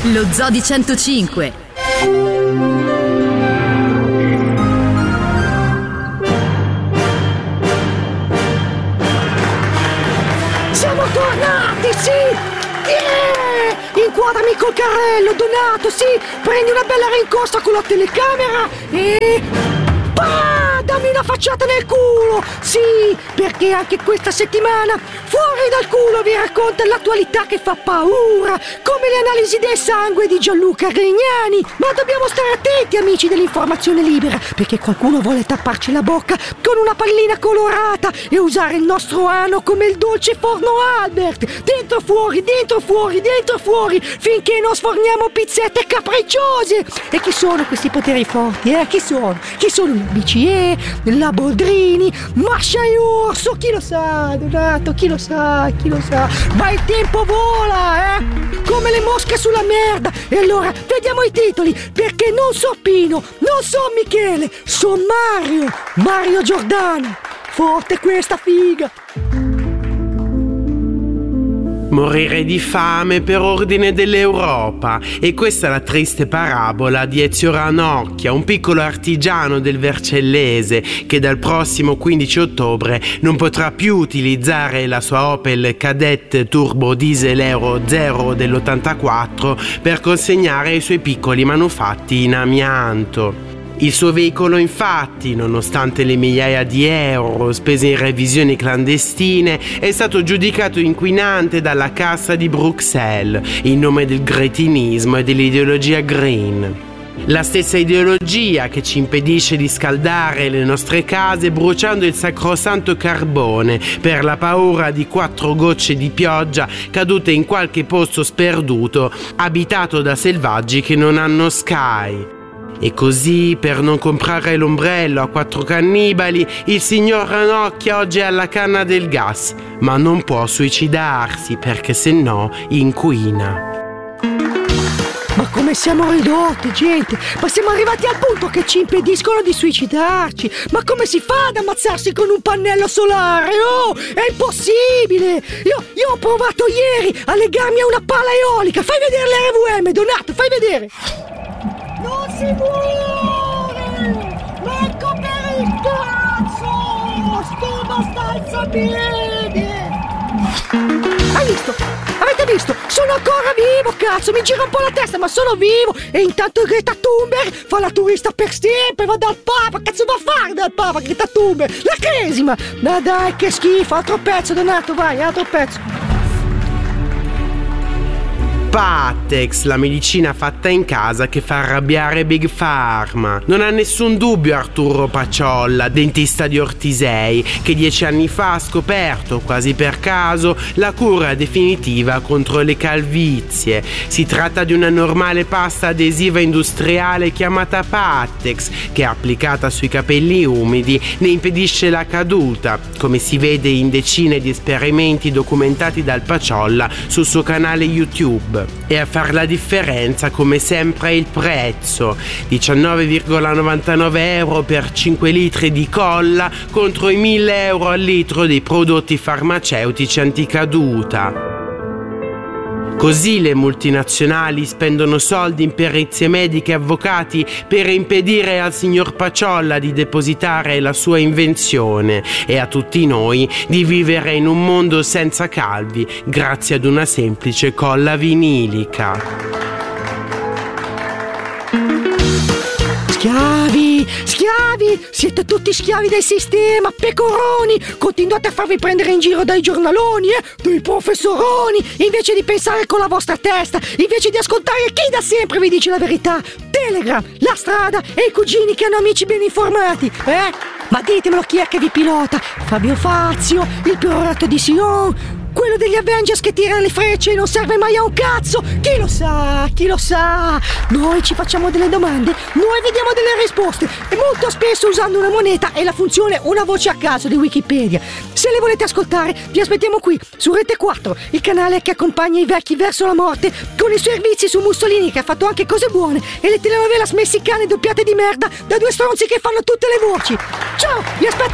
Lo Zoo di 105. Siamo tornati, sì! Inquadrami col carrello, Donato, sì! Prendi una bella rincorsa con la telecamera e... dammi una facciata nel culo! Sì, perché anche questa settimana Fuori dal culo vi racconta l'attualità che fa paura, come le analisi del sangue di Gianluca Grignani. Ma dobbiamo stare attenti, amici dell'informazione libera, perché qualcuno vuole tapparci la bocca con una pallina colorata e usare il nostro ano come il dolce forno Albert. Dentro fuori, dentro fuori, dentro fuori, finché non sforniamo pizzette capricciose. E chi sono questi poteri forti, Chi sono? Chi sono la BCE, la Boldrini, Mascia e Orso? Chi lo sa, Donato? Chi lo sa? Chi lo sa? Ma il tempo vola, come le mosche sulla merda. E allora vediamo i titoli, perché non so Pino, non so Michele, so Mario Giordano. Forte questa figa. Morire di fame per ordine dell'Europa. E questa è la triste parabola di Ezio Ranocchia, un piccolo artigiano del Vercellese che dal prossimo 15 ottobre non potrà più utilizzare la sua Opel Kadett Turbo Diesel Euro 0 dell'84 per consegnare i suoi piccoli manufatti in amianto. Il suo veicolo, infatti, nonostante le migliaia di euro spese in revisioni clandestine, è stato giudicato inquinante dalla Cassa di Bruxelles in nome del gretinismo e dell'ideologia green. La stessa ideologia che ci impedisce di scaldare le nostre case bruciando il sacrosanto carbone per la paura di 4 gocce di pioggia cadute in qualche posto sperduto abitato da selvaggi che non hanno Sky. E così, per non comprare l'ombrello a 4 cannibali, il signor Ranocchia oggi è alla canna del gas, ma non può suicidarsi perché sennò inquina. Ma come siamo ridotti, gente? Ma siamo arrivati al punto che ci impediscono di suicidarci. Ma come si fa ad ammazzarsi con un pannello solare? Oh, è impossibile! Io ho provato ieri a legarmi a una pala eolica. Fai vedere l'RVM, Donato, fai vedere! Non si muore! Manco per il cazzo! Sto abbastanza bene! Hai visto? Avete visto? Sono ancora vivo, cazzo! Mi gira un po' la testa, ma sono vivo! E intanto Greta Thunberg fa la turista per sempre, va dal Papa! Cazzo va a fare dal Papa, Greta Thunberg? La cresima! Ma dai, che schifo! Altro pezzo, Donato, vai, altro pezzo! Patex, la medicina fatta in casa che fa arrabbiare Big Pharma. Non ha nessun dubbio Arturo Paciolla, dentista di Ortisei, che 10 anni fa ha scoperto, quasi per caso, la cura definitiva contro le calvizie. Si tratta di una normale pasta adesiva industriale chiamata Patex, che applicata sui capelli umidi ne impedisce la caduta, come si vede in decine di esperimenti documentati dal Paciolla sul suo canale YouTube. E a far la differenza, come sempre, il prezzo: 19,99 euro per 5 litri di colla contro i 1.000 euro al litro dei prodotti farmaceutici anticaduta. Così le multinazionali spendono soldi in perizie mediche e avvocati per impedire al signor Paciolla di depositare la sua invenzione e a tutti noi di vivere in un mondo senza calvi grazie ad una semplice colla vinilica. Schiavi! Siete tutti schiavi del sistema, pecoroni! Continuate a farvi prendere in giro dai giornaloni, dai professoroni, invece di pensare con la vostra testa, invece di ascoltare chi da sempre vi dice la verità. Telegram, La Strada e i cugini che hanno amici ben informati, Ma ditemelo chi è che vi pilota? Fabio Fazio, il perorato di Sion, quello degli Avengers che tira le frecce e non serve mai a un cazzo? Chi lo sa? Chi lo sa? Noi ci facciamo delle domande, noi vediamo delle risposte, e molto spesso usando una moneta e la funzione una voce a caso di Wikipedia. Se le volete ascoltare, vi aspettiamo qui su Rete 4, il canale che accompagna i vecchi verso la morte, con i servizi su Mussolini che ha fatto anche cose buone, e le telenovelas messicane doppiate di merda da 2 stronzi che fanno tutte le voci. Ciao, vi aspetto